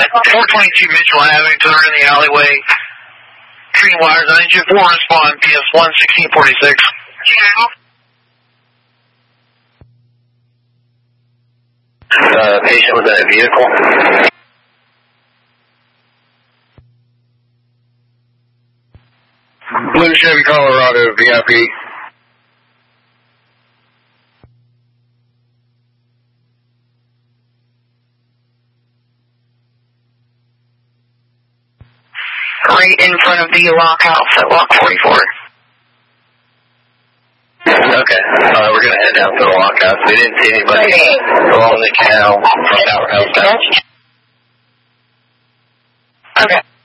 422 Mitchell Avenue, they're in the alleyway. Tree wires, I need you 4 respond, PS1 1646. Patient was in a vehicle. Blue Chevy Colorado, VIP. Right in front of the lock house at Lock 44. Okay, we're going to head down to the lock house. We didn't see anybody along the canal from our house. Okay.